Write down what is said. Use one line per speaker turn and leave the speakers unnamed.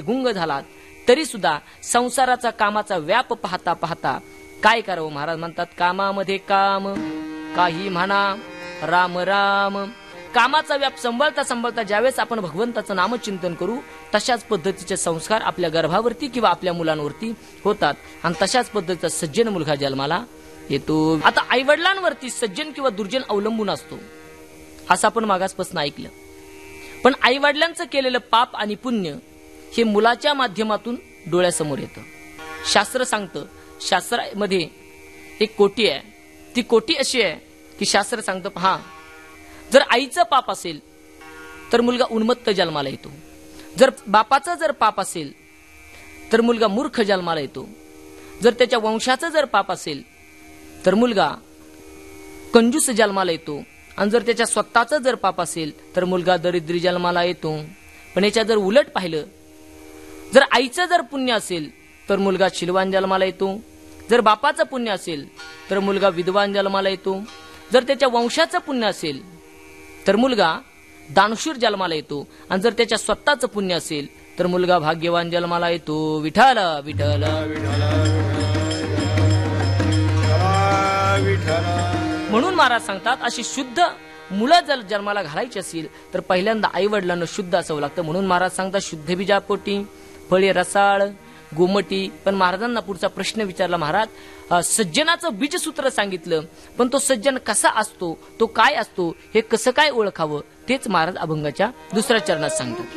गुंग झालात तरी सुद्धा संसाराचा कामाचा व्याप पाहता पाहता काय करावं. महाराज म्हणतात, कामामध्ये काम काही म्हणा राम राम. कामाचा व्याप सांभाळता सांभाळता ज्यावेळेस आपण भगवंताचं नामचिंतन करू तशाच पद्धतीचे संस्कार आपल्या गर्भावरती किंवा आपल्या मुलांवरती होतात आणि तशाच पद्धतीचा सज्जन मुलगा जन्माला येतो. आता आई वडिलांवरती सज्जन किंवा दुर्जन अवलंबून असतो असं आपण मागासपासून ऐकलं. पण आई वडिलांचं केलेलं पाप आणि पुण्य हे मुलाच्या माध्यमातून डोळ्यासमोर येतं. शास्त्र सांगतं, शास्त्रामध्ये एक कोटी आहे, ती कोटी अशी आहे की शास्त्र सांगतं, पहा, जर आईचं पाप असेल तर मुलगा उन्मत्त जन्माला येतो, जर बापाचं जर पाप असेल तर मुलगा मूर्ख जन्माला येतो, जर त्याच्या वंशाचं जर पाप असेल तर मुलगा कंजूस जन्माला येतो, आणि जर त्याच्या स्वतःचं जर पाप असेल तर मुलगा दरिद्री जन्माला येतो. पण याच्या जर उलट पाहिलं, जर आईचं जर पुण्य असेल तर मुलगा शिलवान जन्माला येतो, जर बापाचं पुण्य असेल तर मुलगा विद्वान जन्माला येतो, जर त्याच्या वंशाचं पुण्य असेल तर मुलगा दानशूर जन्माला येतो, आणि जर त्याच्या स्वतःचं पुण्य असेल तर मुलगा भाग्यवान जन्माला येतो. विठ्ठल विठ्ठल म्हणून महाराज सांगतात, अशी शुद्ध मुलं जर जन्माला घालायची असेल तर पहिल्यांदा आई वडिलांना शुद्ध असावं लागतं. म्हणून महाराज सांगतात, शुद्ध बीजापोटी फळे रसाळ गोमटी. पण महाराजांना पुढचा प्रश्न विचारला, महाराज सज्जनाचं बीजसूत्र सांगितलं, पण तो सज्जन कसा असतो, तो काय असतो, हे कसं काय ओळखावं, तेच महाराज अभंगाच्या दुसऱ्या चरणात सांगतात.